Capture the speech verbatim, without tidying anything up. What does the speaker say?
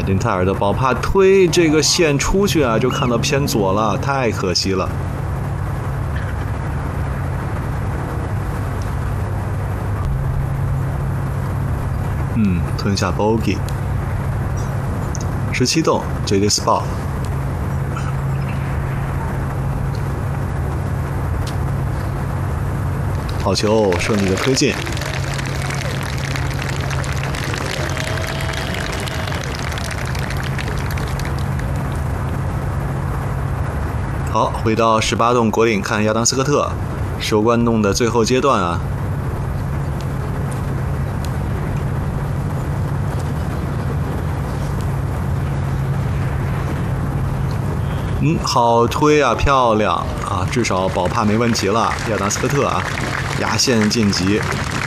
林泰尔的宝帕推这个线出去啊，就看到偏左了，太可惜了。嗯，吞下 bogey。十七洞 J D Sport。好球，顺利的推进。好，回到十八洞果岭看亚当斯科特收官洞的最后阶段啊。嗯，好推啊，漂亮啊，至少宝帕没问题了。亚当斯科特啊，压线晋级。